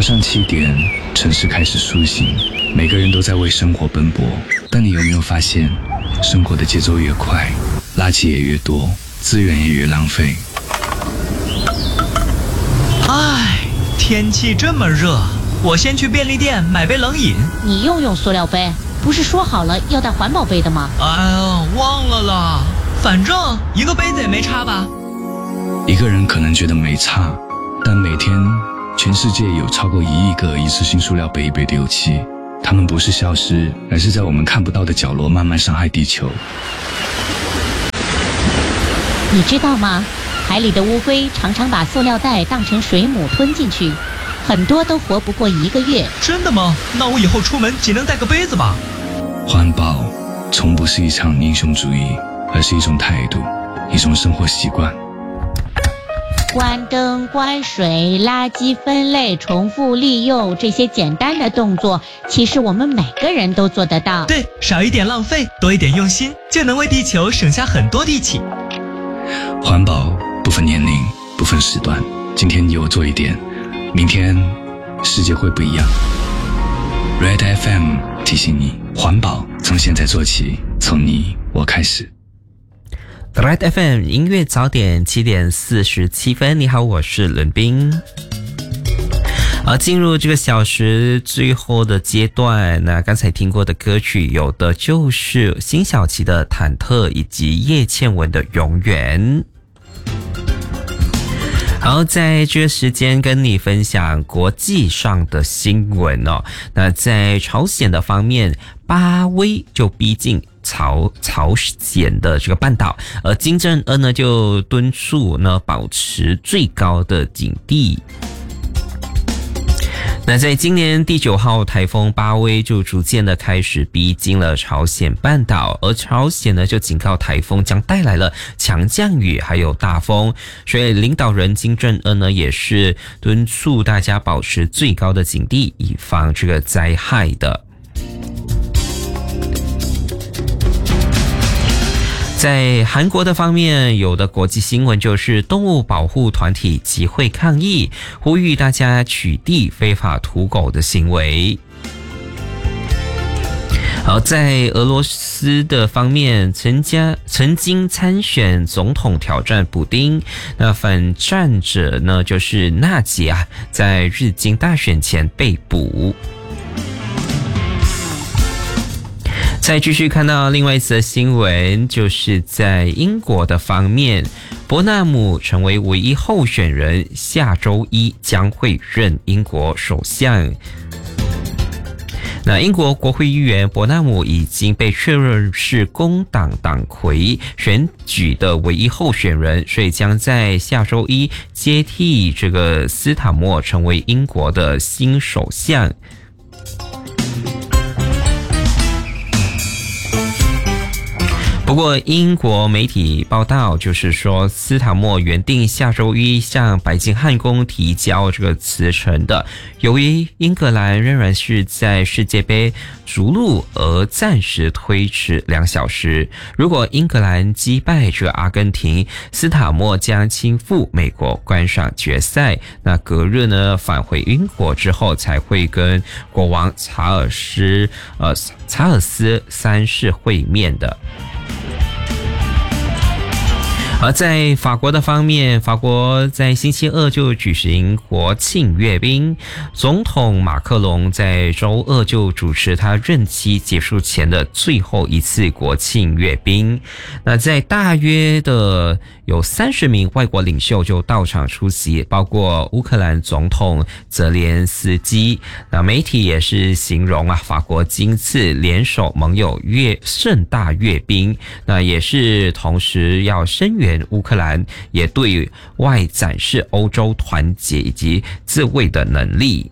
早上7点，城市开始苏醒，每个人都在为生活奔波。但你有没有发现，生活的节奏越快，垃圾也越多，资源也越浪费。 唉，天气这么热，我先去便利店买杯冷饮。 你又用塑料杯，不是说好了要带环保杯的吗？ 哎呀，忘了啦，反正一个杯子也没差吧。 一个人可能觉得没差，但每天全世界有超过1亿个一次性塑料杯被丢弃，它们不是消失，而是在我们看不到的角落慢慢伤害地球。 你知道吗？海里的乌龟常常把塑料袋当成水母吞进去，很多都活不过1个月。 真的吗？那我以后出门尽量带个杯子吧。 环保从不是一场英雄主义，而是一种态度，一种生活习惯。 关灯、关水、垃圾分类、重复利用，这些简单的动作，其实我们每个人都做得到。 对，少一点浪费，多一点用心，就能为地球省下很多力气。 环保不分年龄，不分时段，今天你有做一点，明天世界会不一样。Red FM 提醒你，环保从现在做起，从你我开始。 Red FM 音乐早点7点47分，你好，我是伦斌。进入这个小时最后的阶段，那刚才听过的歌曲有的就是辛晓琪的《忐忑》以及叶倩文的《永远》。好，在这个时间跟你分享国际上的新闻哦。那在朝鲜的方面，巴威就逼近朝鲜的这个半岛，而金正恩呢就敦促呢保持最高的警惕。那在今年第9号台风巴威就逐渐的开始逼近了朝鲜半岛，而朝鲜呢就警告台风将带来了强降雨还有大风，所以领导人金正恩呢也是敦促大家保持最高的警惕，以防这个灾害的。在韩国的方面，有的国际新闻就是动物保护团体集会抗议，呼吁大家取缔非法屠狗的行为。好，在俄罗斯的方面，曾经参选总统挑战普丁，那反战者呢就是纳吉啊，在日经大选前被捕。再继续看到另外一则新闻，就是在英国的方面，伯纳姆成为唯一候选人，下周一将会任英国首相。那英国国会议员伯纳姆已经被确认是工党党魁选举的唯一候选人，所以将在下周一接替这个斯塔默成为英国的新首相。不过英国媒体报道就是说，斯塔默原定下周一向白金汉宫提交这个辞呈的，由于英格兰仍然是在世界杯逐鹿而暂时推迟2小时。如果英格兰击败这个阿根廷，斯塔默将亲赴美国观赏决赛，那隔日呢返回英国之后才会跟国王查尔斯3世会面的。而在法国的方面，法国在星期二就举行国庆阅兵，总统马克龙在周二就主持他任期结束前的最后一次国庆阅兵。那在大约的有30名外国领袖就到场出席，包括乌克兰总统泽连斯基。那媒体也是形容法国今次联手盟友盛大阅兵，那也是同时要声援乌克兰，也对外展示欧洲团结以及自卫的能力。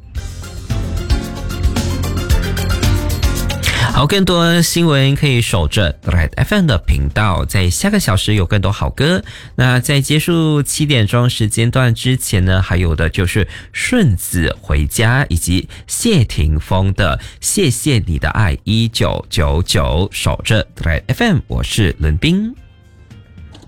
好，更多新闻可以守着 Red FM 的频道，在下个小时有更多好歌。那在结束7点钟时间段之前呢，还有的就是顺子回家以及谢霆锋的谢谢你的爱1999，守着 Red FM， 我是伦斌。